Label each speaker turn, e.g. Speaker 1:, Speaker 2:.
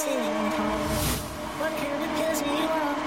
Speaker 1: feeling cold. What kind of pills do you want?